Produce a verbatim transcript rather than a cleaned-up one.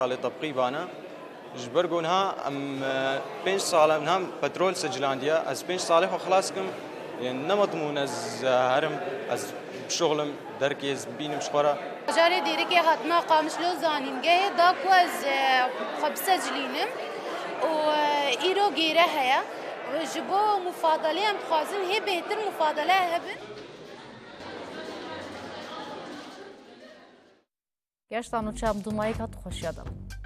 طبقي بانا جبرقونها ام بينش صالة منها بترول سجلانديا از بينش صالح وخلاص كم يعني نمطمون از هرم از شغلم دركي از بينم شخورة جاري ديريكي هاتنا قامش لو زانين جاي داكو از خبسة جلينم وإيرو جيرة هيا وجبو مفاضلة هم تخازن هي بهتر مفاضلة هبن Gerçekten uçağım Duma'yı katı hoş adam.